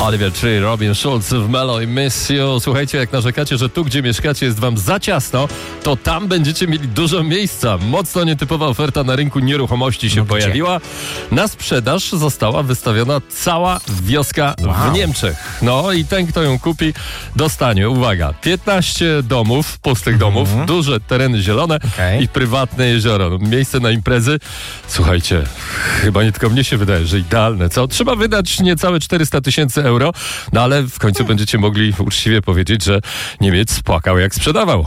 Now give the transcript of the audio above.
Oliver Tree, Robin Schulz w Mellow i Miss You. Słuchajcie, jak narzekacie, że tu, gdzie mieszkacie, jest wam za ciasno, to tam będziecie mieli dużo miejsca. Mocno nietypowa oferta na rynku nieruchomości się pojawiła. Na sprzedaż została wystawiona cała wioska w Niemczech. No i ten, kto ją kupi, dostanie, uwaga, 15 domów, pustych domów, duże tereny zielone i prywatne jezioro. No, miejsce na imprezy. Słuchajcie, chyba nie tylko mnie się wydaje, że idealne. Co? Trzeba wydać niecałe 400 000 euro, no ale w końcu będziecie mogli uczciwie powiedzieć, że Niemiec płakał jak sprzedawał.